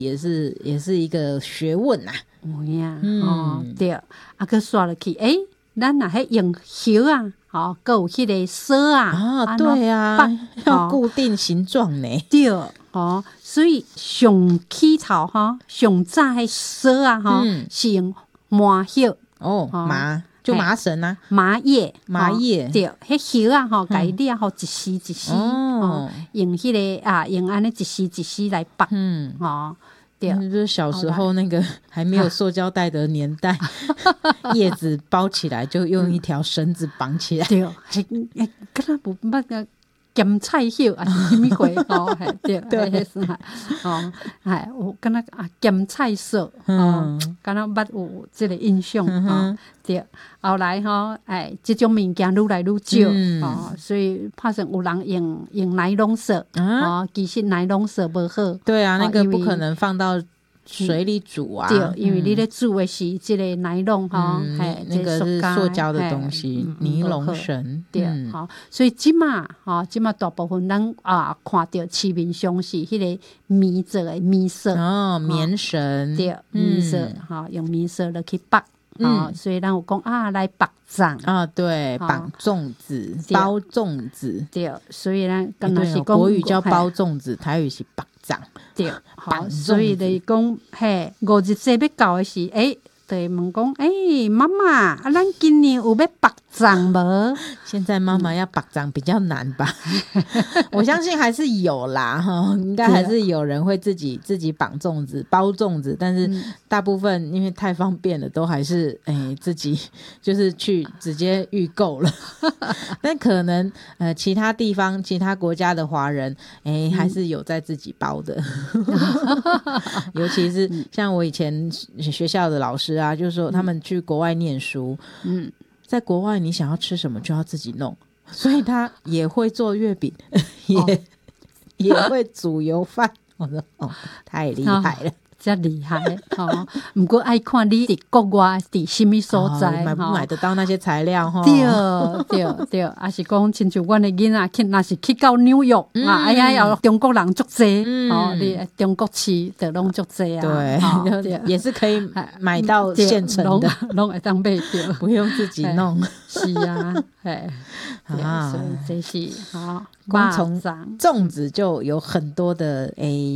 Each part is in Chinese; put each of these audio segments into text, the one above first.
也是一个学问啊。 有影对啊，佮刷落去咱若迄用叶啊佮有迄个丝啊对啊，要固定形状呢。 对所以上起头上早迄丝啊是用麻叶麻就麻绳啊， 麻叶对， 迄叶啊甲伊掠一丝一丝用迄个用安尼一丝一丝来绑对， 就是小时候那个还没有塑胶袋的年代，叶子包起来就用一条绳子绑起来。 对，敢若无捌个咸菜叶还是什么鬼对，迄是有敢若咸菜色敢若捌有这个印象对，后来这种物件愈来愈少所以拍算有人用奶龙色其实奶龙色无好。 对啊，那个不可能放到水里煮啊， 对，因为你咧煮的是这个奶龙那个是塑胶的东西，尼龙绳对所以即马大部分咱看到市面上是迄个棉做的棉绳棉绳对，棉绳用棉绳落去绑所以咱有讲来绑粽对，绑粽子包粽子对，所以咱敢若是讲国语叫包粽子，台语是绑粽对所以就是讲五日节要到的是就会问讲妈妈咱今年有要绑粽无？ 现在妈妈要绑粽比较难吧我相信还是有啦应该还是有人会自己绑粽子包粽子，但是大部分因为太方便了都还是自己就是去直接预购了但可能其他地方其他国家的华人还是有在自己包的尤其是像我以前学校的老师就是说他们去国外念书在国外你想要吃什么就要自己弄，所以他也会做月饼也会煮油饭我说太厉害了真厉害不过爱看你伫国外伫什么所在买不买得到那些材料对还是讲亲像阮的囡仔若是去到纽约要中国人足济你中国市就拢足济对也是可以买到现成的拢会当买到不用自己弄是所以这是光从粽子就有很多的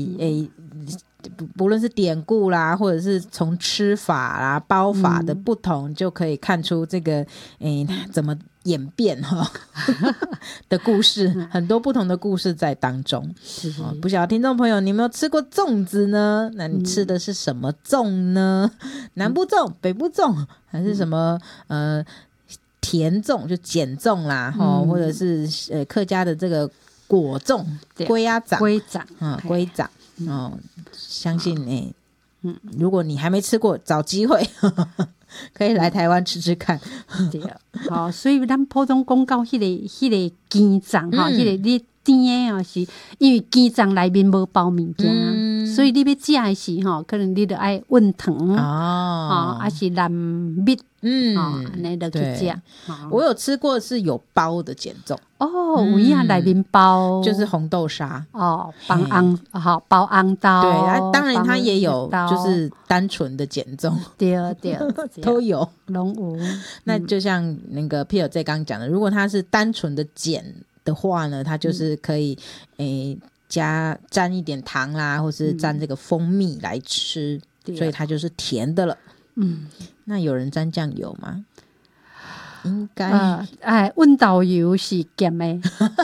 不论是典故啦或者是从吃法啦包法的不同就可以看出这个怎么演变的故事很多不同的故事在当中不晓得听众朋友你有没有吃过粽子呢？那你吃的是什么粽呢？南部粽北部粽还是什么甜粽就碱粽啦或者是客家的这个果粽龟掌相信如果你还没吃过找机会可以来台湾吃吃看对所以咱普通讲到迄个鸡粽迄个你甜的是因为鸡粽内面无包物件所以你要食的是可能你就要温糖还是蓝蜜安尼就去食我有吃过是有包的碱粽有影内面包就是红豆沙包红豆对当然它也有就是单纯的碱粽对都有拢有那就像那个 Peter 在刚讲的如果它是单纯的碱的话呢它就是可以沾一点糖啦或是沾这个蜂蜜来吃所以它就是甜的了那有人沾酱油吗？应该温豆油是咸的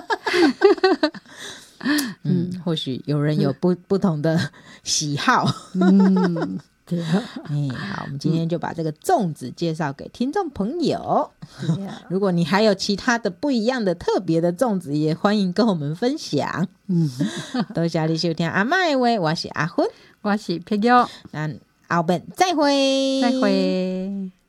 或许有人有不同的喜好对好我们今天就把这个粽子介绍给听众朋友如果你还有其他的不一样的特别的粽子也欢迎跟我们分享多谢你收听阿嬷的话我是阿芬我是佩玉那后面再会再会